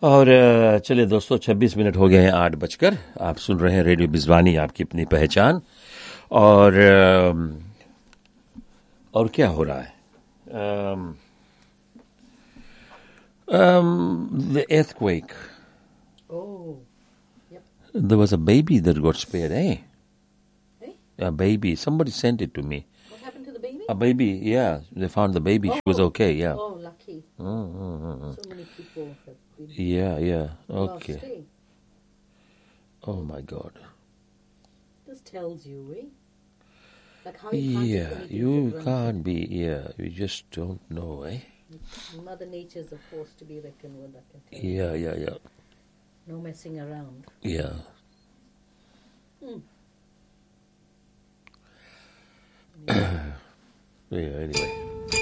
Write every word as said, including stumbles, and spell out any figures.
और अ, चलिए दोस्तों, छब्बीस मिनट हो गए हैं आठ बजकर। आप सुन रहे हैं रेडियो बिजवानी, आपकी अपनी पहचान। और अ, और क्या हो रहा है? The earthquake. Oh, yep. There was a baby that got spared, eh? Eh? A baby. Somebody sent it to me. What happened to the baby? A baby, yeah. They found the baby. She was Oh. okay, yeah. Oh, lucky. Mm, mm, mm, mm. So many people have been Yeah, yeah. lost. Okay. Eh? Oh my God. This tells you, eh? Like how you can't Yeah, take anything you for granted. can't be, yeah. You just don't know, eh? Mother Nature is a force to be reckoned with, I can tell you. Yeah, yeah, yeah. No messing around. Yeah. Mm. Yeah, anyway.